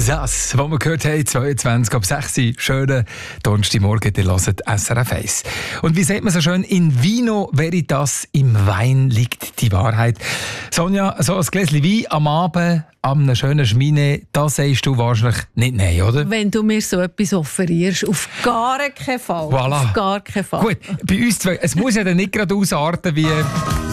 Das, was wir gehört haben, 22 ab 6 Uhr, schönen Donnerstagmorgen, ihr hört SRF 1. Und wie sagt man so schön, in vino veritas, im Wein liegt die Wahrheit. Sonja, so ein Gläschen Wein am Abend, an einem schönen Schmine, das sagst du wahrscheinlich nicht nein, oder? Wenn du mir so etwas offerierst, auf gar keinen Fall. Voilà. Auf gar keinen Fall. Gut, bei uns zwei, es muss ja dann nicht gerade ausarten wie...